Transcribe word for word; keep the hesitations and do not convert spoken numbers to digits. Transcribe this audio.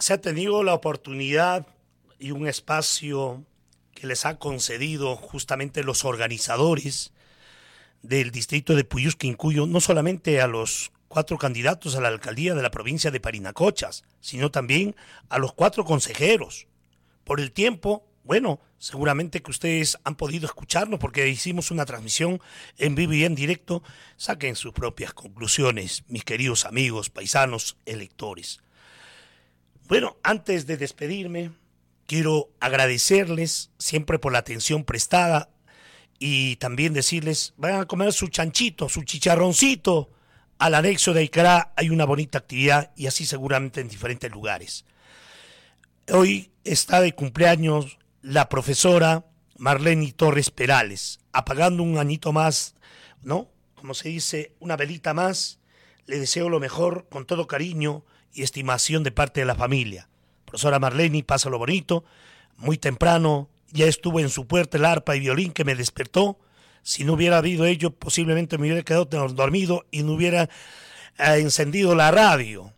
se ha tenido la oportunidad y un espacio que les ha concedido justamente los organizadores del distrito de Puyusquincuyo, no solamente a los cuatro candidatos a la alcaldía de la provincia de Parinacochas, sino también a los cuatro consejeros. Por el tiempo, bueno, seguramente que ustedes han podido escucharnos porque hicimos una transmisión en vivo y en directo. Saquen sus propias conclusiones, mis queridos amigos, paisanos, electores. Bueno, antes de despedirme, quiero agradecerles siempre por la atención prestada y también decirles, vayan a comer su chanchito, su chicharroncito. Al anexo de Icará hay una bonita actividad y así seguramente en diferentes lugares. Hoy está de cumpleaños la profesora Marlene Torres Perales, apagando un añito más, ¿no? Como se dice, una velita más. Le deseo lo mejor con todo cariño y estimación de parte de la familia. Profesora Marlene, pasa lo bonito. Muy temprano ya estuvo en su puerta el arpa y violín que me despertó. Si no hubiera habido ello, posiblemente me hubiera quedado dormido y no hubiera eh, encendido la radio.